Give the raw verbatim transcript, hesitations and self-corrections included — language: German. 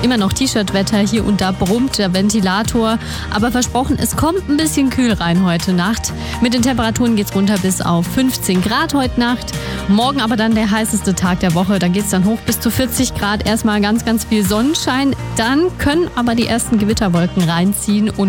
immer noch T-Shirt-Wetter. Hier und da brummt der Ventilator. Aber versprochen, es kommt ein bisschen kühl rein heute Nacht. Mit den Temperaturen geht's runter bis auf fünfzehn Grad heute Nacht. Morgen aber dann der heißeste Tag der Woche. Da geht's dann hoch bis zu vierzig Grad. Erstmal ganz, ganz viel Sonnenschein. Dann können aber die ersten Gewitterwolken reinziehen und